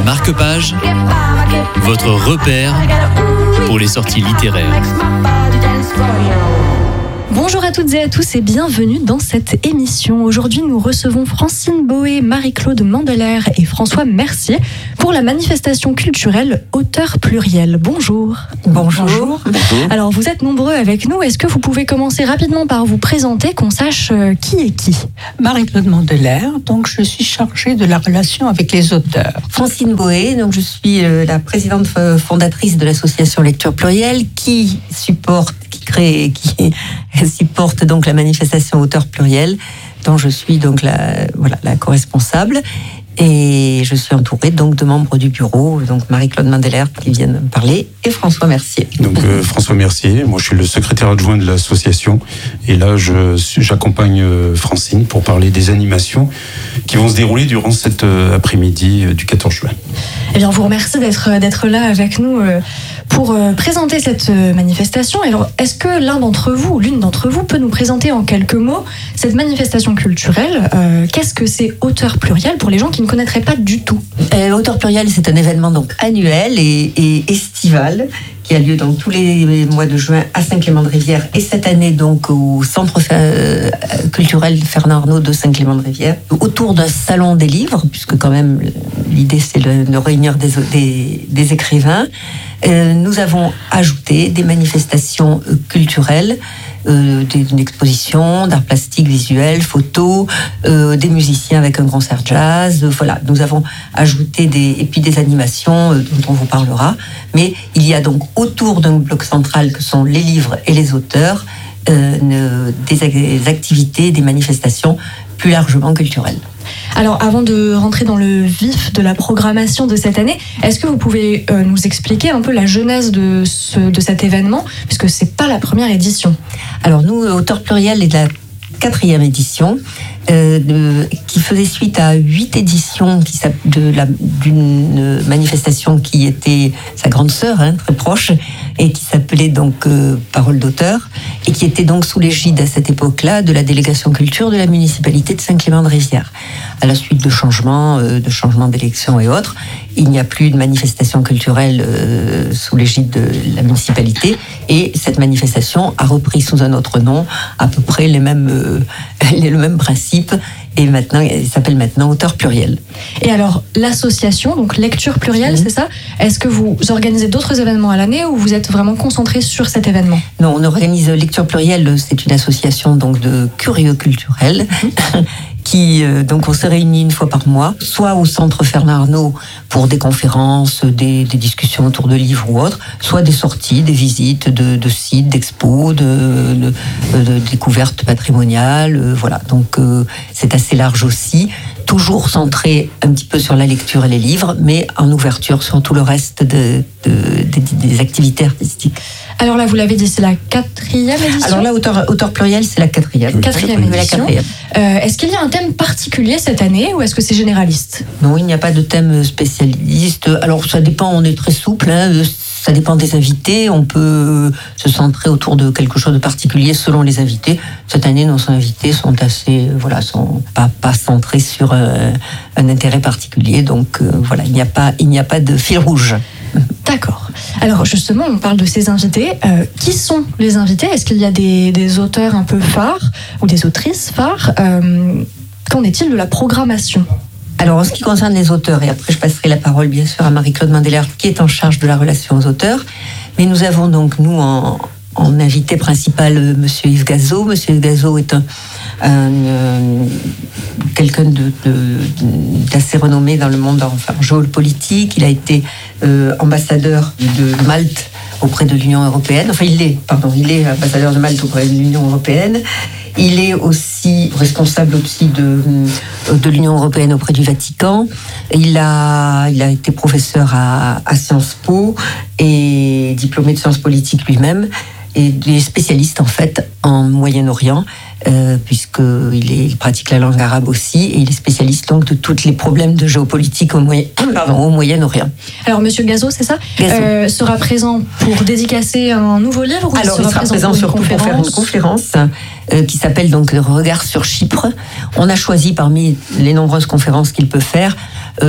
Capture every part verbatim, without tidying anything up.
Marque-Page, votre repère pour les sorties littéraires. Bonjour à toutes et à tous et bienvenue dans cette émission. Aujourd'hui, nous recevons Francine Boé, Marie-Claude Mandeler et François Mercier pour la manifestation culturelle Auteurs Pluriels. Bonjour. Bonjour. Bonjour. Alors, vous êtes nombreux avec nous. Est-ce que vous pouvez commencer rapidement par vous présenter, qu'on sache qui est qui ? Marie-Claude Mandeler, donc je suis chargée de la relation avec les auteurs. Francine Boé, donc je suis la présidente fondatrice de l'association Lecture Plurielle qui supporte, qui crée, qui supporte donc la manifestation Auteurs Pluriels, dont je suis donc la, voilà, la co-responsable. Et je suis entourée donc de membres du bureau, donc Marie-Claude Mandeler qui vient de parler et François Mercier. Donc euh, François Mercier, moi je suis le secrétaire adjoint de l'association et là je, j'accompagne euh, Francine pour parler des animations qui vont se dérouler durant cet euh, après-midi euh, du quatorze juin. Eh bien, on vous remercie d'être, d'être là avec nous euh, pour euh, présenter cette euh, manifestation. Alors, est-ce que l'un d'entre vous ou l'une d'entre vous peut nous présenter en quelques mots cette manifestation culturelle ? euh, Qu'est-ce que c'est Auteurs Pluriels pour les gens qui ne connaîtraient pas du tout ? euh, Auteurs Pluriels, c'est un événement donc annuel et, et estival qui a lieu donc tous les mois de juin à Saint-Clément-de-Rivière et cette année donc au Centre euh, culturel Fernand Arnault de Saint-Clément-de-Rivière autour d'un salon des livres, puisque quand même l'idée c'est de, de réunir des, des, des écrivains. Euh, nous avons ajouté des manifestations euh, culturelles, euh, des, une exposition d'art plastique, visuel, photo, euh, des musiciens avec un concert jazz. Euh, voilà, nous avons ajouté des et puis des animations euh, dont on vous parlera. Mais il y a donc autour d'un bloc central que sont les livres et les auteurs, euh, des, des activités, des manifestations plus largement culturelles. Alors, avant de rentrer dans le vif de la programmation de cette année, est-ce que vous pouvez euh, nous expliquer un peu la genèse de, ce, de cet événement, puisque c'est pas la première édition ? Alors nous, Auteurs Pluriels est de la quatrième édition, euh, de, qui faisait suite à huit éditions qui, de la, d'une manifestation qui était sa grande sœur, hein, très proche, et qui s'appelait donc euh, Parole d'auteur, et qui était donc sous l'égide à cette époque-là de la délégation culture de la municipalité de Saint-Clément-de-Rivière. À la suite de changements, euh, de changements d'élections et autres, il n'y a plus de manifestation culturelle euh, sous l'égide de la municipalité, et cette manifestation a repris sous un autre nom à peu près les mêmes, euh, les, le même principe, et maintenant, il s'appelle maintenant Auteurs Pluriels. Et alors, l'association, donc Lecture Plurielle, mmh. c'est ça ? Est-ce que vous organisez d'autres événements à l'année ou vous êtes vraiment concentré sur cet événement ? Non, on organise Lecture Plurielle, c'est une association donc de curieux culturels. Mmh. Qui, euh, donc on se réunit une fois par mois, soit au Centre Fernand Arnault pour des conférences, des, des discussions autour de livres ou autres, soit des sorties, des visites de, de sites, d'expos, de, de, de découvertes patrimoniales, euh, voilà. Donc euh, c'est assez large aussi, toujours centré un petit peu sur la lecture et les livres, mais en ouverture sur tout le reste de, de, de, des activités artistiques. Alors là, vous l'avez dit, c'est la quatrième édition ? Alors là, Auteurs Auteur Pluriel, c'est la quatrième. Quatrième oui, édition. La quatrième. Euh, est-ce qu'il y a un thème particulier cette année ou est-ce que c'est généraliste ? Non, il n'y a pas de thème spécialiste. Alors ça dépend, on est très souple, hein. Ça dépend des invités. On peut se centrer autour de quelque chose de particulier selon les invités. Cette année, nos invités sont assez, voilà, sont pas, pas centrés sur un, un intérêt particulier. Donc euh, voilà, il n'y a pas, il n'y a pas de fil rouge. D'accord. Alors justement, on parle de ces invités. Euh, qui sont les invités ? Est-ce qu'il y a des, des auteurs un peu phares ou des autrices phares ? euh, Qu'en est-il de la programmation ? Alors en ce qui concerne les auteurs, et après je passerai la parole bien sûr à Marie-Claude Mandeler qui est en charge de la relation aux auteurs, mais nous avons donc nous en, en invité principal Monsieur Yves Gazot. Monsieur Yves Gazot est un, un euh, quelqu'un de, de, d'assez renommé dans le monde enfin, géopolitique. Il a été euh, ambassadeur de Malte auprès de l'Union européenne. Enfin, il est, pardon, il est ambassadeur de Malte auprès de l'Union européenne. Il est aussi responsable aussi de, de l'Union européenne auprès du Vatican. Il a, il a été professeur à, à Sciences Po et diplômé de sciences politiques lui-même. Et il est spécialiste en fait en Moyen-Orient, euh, puisqu'il est, il pratique la langue arabe aussi, et il est spécialiste donc de tous les problèmes de géopolitique au, Moyen, pardon, au Moyen-Orient. Alors Monsieur Gazot, c'est ça, euh, sera présent pour dédicacer un nouveau livre ou Alors il sera, il sera présent, présent surtout pour faire une conférence euh, qui s'appelle donc Le regard sur Chypre. On a choisi parmi les nombreuses conférences qu'il peut faire euh,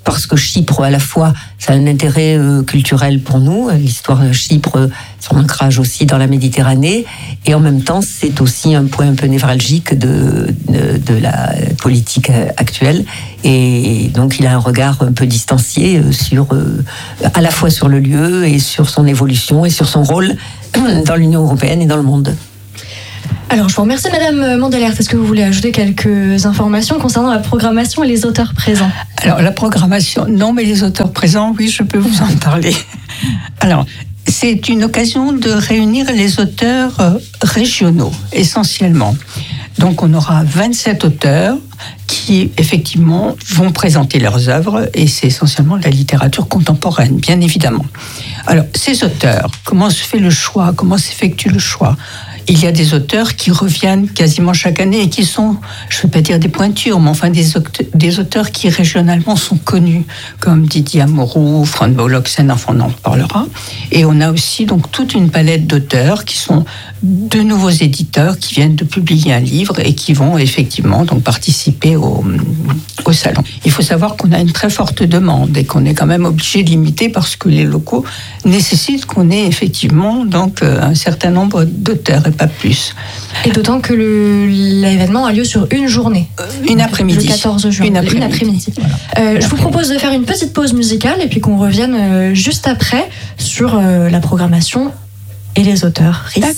parce que Chypre, à la fois, ça a un intérêt euh, culturel pour nous, l'histoire de Chypre, son ancrage aussi dans la Méditerranée, et en même temps, c'est aussi un point un peu névralgique de, de, de la politique actuelle, et donc il a un regard un peu distancié sur, euh, à la fois sur le lieu, et sur son évolution, et sur son rôle dans l'Union européenne et dans le monde. Alors, je vous remercie, Madame Mandelert. Est-ce que vous voulez ajouter quelques informations concernant la programmation et les auteurs présents ? Alors, la programmation, non, mais les auteurs présents, oui, je peux vous en parler. Alors, c'est une occasion de réunir les auteurs régionaux, essentiellement. Donc, on aura vingt-sept auteurs qui, effectivement, vont présenter leurs œuvres, et c'est essentiellement de la littérature contemporaine, bien évidemment. Alors, ces auteurs, comment se fait le choix ? Comment s'effectue le choix ? Il y a des auteurs qui reviennent quasiment chaque année et qui sont, je ne veux pas dire des pointures, mais enfin des, auteurs, des auteurs qui régionalement sont connus, comme Didier Amouroux, Franz Bolloksen, enfin on en parlera. Et on a aussi donc toute une palette d'auteurs qui sont de nouveaux éditeurs qui viennent de publier un livre et qui vont effectivement donc participer au, au salon. Il faut savoir qu'on a une très forte demande et qu'on est quand même obligé de limiter parce que les locaux nécessitent qu'on ait effectivement donc un certain nombre d'auteurs. Pas plus. Et d'autant que le, l'événement a lieu sur une journée. Une après-midi. Le quatorze juin. Une après-midi. Une après-midi. Voilà. Euh, je vous propose de faire une petite pause musicale et puis qu'on revienne juste après sur euh, la programmation et les auteurs.